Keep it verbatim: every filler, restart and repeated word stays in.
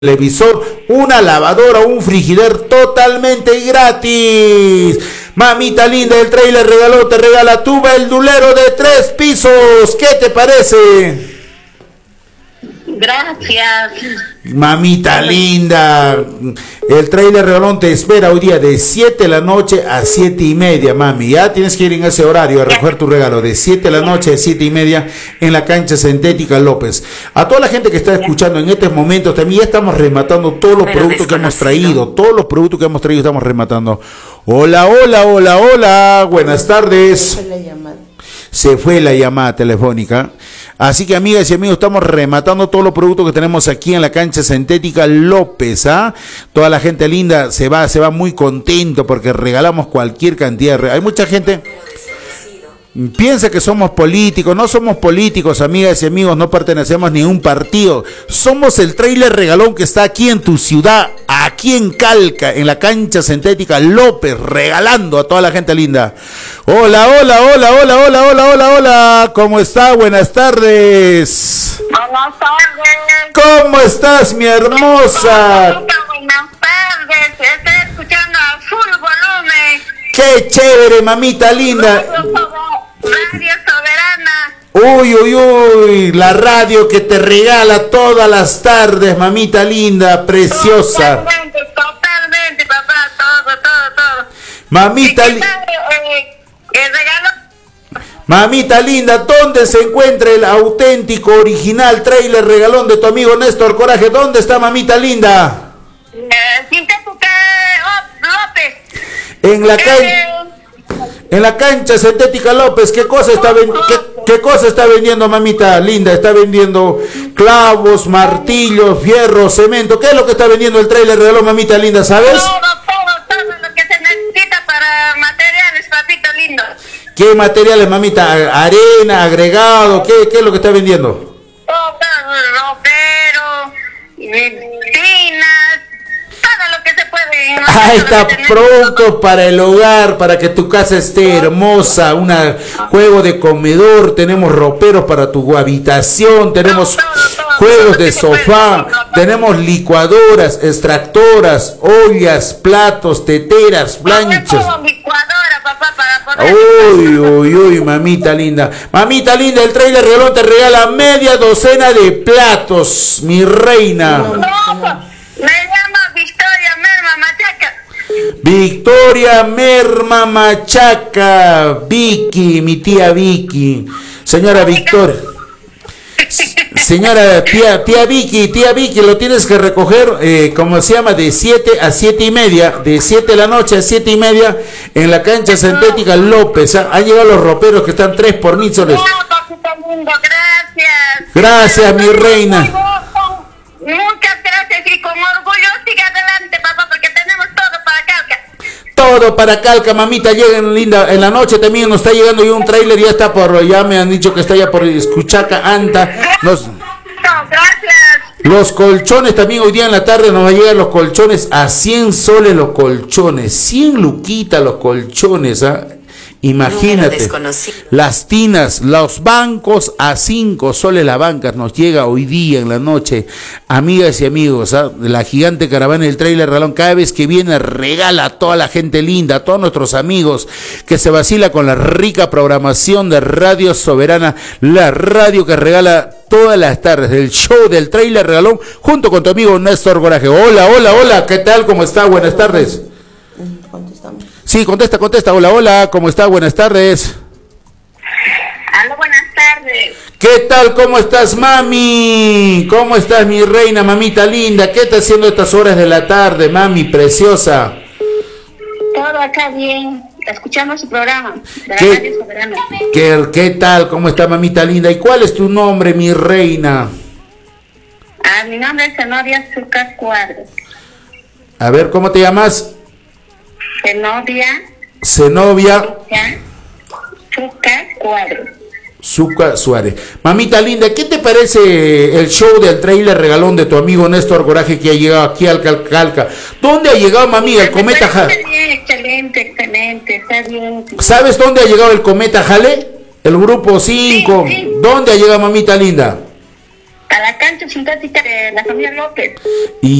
televisor, una lavadora, un frigider totalmente gratis. Mamita linda, el trailer regaló, te regala tuba el dulero de tres pisos. ¿Qué te parece? Gracias. Mamita linda, el trailer regalón te espera hoy día de siete de la noche a siete y media, mami. Ya tienes que ir en ese horario a recoger tu regalo, de siete de la noche a siete y media en la cancha sintética López. A toda la gente que está escuchando en estos momentos, también ya estamos rematando todos los productos que hemos traído. Todos los productos que hemos traído estamos rematando. Hola, hola, hola, hola. Buenas tardes. Se fue la llamada telefónica. Así que, amigas y amigos, estamos rematando todos los productos que tenemos aquí en la cancha sintética López, ¿ah? Toda la gente linda se va, se va muy contento porque regalamos cualquier cantidad de... Hay mucha gente... Piensa que somos políticos, no somos políticos, amigas y amigos, no pertenecemos a ningún partido. Somos el trailer regalón que está aquí en tu ciudad, aquí en Calca, en la cancha sintética López, regalando a toda la gente linda. Hola, hola, hola, hola, hola, hola, hola, hola, ¿cómo está? Buenas tardes. Buenas tardes. ¿Cómo estás, mi hermosa? Buenas tardes, estoy escuchando a full volumen. ¡Qué chévere, mamita linda! Radio Soberana. Uy, uy, uy, la radio que te regala todas las tardes, mamita linda, preciosa. Totalmente, totalmente, papá, todo, todo, todo. Mamita linda. Eh, el regalo. Mamita linda, ¿dónde se encuentra el auténtico, original trailer regalón de tu amigo Néstor Coraje? ¿Dónde está, mamita linda? Eh, Sintética López. En la calle. Eh, En la cancha sintética López, ¿qué cosa está ven- qué, qué cosa está vendiendo, mamita linda? Está vendiendo clavos, martillos, fierros, cemento. ¿Qué es lo que está vendiendo el trailer regalón, mamita linda, sabes? Todo, todo, todo lo que se necesita para materiales, papito lindo. ¿Qué materiales, mamita? Arena, agregado, ¿qué, qué es lo que está vendiendo? Todo, ropero, tinas, todo lo que se puede. Ahí está, pronto para el hogar, para que tu casa esté hermosa, un juego de comedor, tenemos roperos para tu habitación, tenemos juegos de sofá, tenemos licuadoras, extractoras, ollas, platos, teteras, planchas. Uy, uy, uy, mamita linda. Mamita linda, el trailer regalón te regala media docena de platos, mi reina. No, me llamo Victoria Merma Machaca. Victoria Merma Machaca, Vicky, mi tía Vicky. Señora Victoria. Señora tía, tía Vicky, tía Vicky, lo tienes que recoger, eh, como se llama, de siete a siete y media, de siete de la noche a siete y media, en la cancha sintética López. ¿Ah? Han llegado los roperos que están tres por mil soles. Gracias. Gracias, mi reina. Muchas gracias y con orgullo sigue adelante, papá, porque tenemos todo para Calca. Todo para Calca, mamita, lleguen linda. En la noche también nos está llegando ya un tráiler, ya está por, ya me han dicho que está ya por Escuchaca, Anta. Nos, No, gracias. los colchones también hoy día en la tarde nos va a llegar los colchones a cien soles los colchones, cien luquitas los colchones, ¿ah? Imagínate, las tinas, los bancos a cinco soles la banca nos llega hoy día en la noche, amigas y amigos, ¿ah? La gigante caravana del trailer regalón, cada vez que viene regala a toda la gente linda, a todos nuestros amigos que se vacila con la rica programación de Radio Soberana, la radio que regala todas las tardes del show del trailer regalón, junto con tu amigo Néstor Coraje. Hola, hola, hola, ¿qué tal? ¿Cómo está? Buenas tardes. Contestamos. Sí, contesta, contesta. Hola, hola, ¿cómo está? Buenas tardes. Aló, buenas tardes. ¿Qué tal? ¿Cómo estás, mami? ¿Cómo estás, mi reina, mamita linda? ¿Qué estás haciendo a estas horas de la tarde, mami preciosa? Todo acá bien, escuchando su programa de la ¿Qué? Radio Soberana. ¿Qué, ¿Qué tal? ¿Cómo está, mamita linda? ¿Y cuál es tu nombre, mi reina? Ah, mi nombre es Zenobia Zucca Cuadros. A ver, ¿cómo te llamas? Zenobia Zenobia Zucca Cuadros. Zucca Suárez. Mamita linda, ¿qué te parece el show del trailer regalón de tu amigo Néstor Coraje que ha llegado aquí al Calca? ¿Dónde ha llegado, mami, el cometa Jale? Excelente, excelente, está bien. ¿Sabes dónde ha llegado el cometa Jale? El grupo cinco. Sí, sí. ¿Dónde ha llegado, mamita linda? A la cancha sintética de la familia López. Y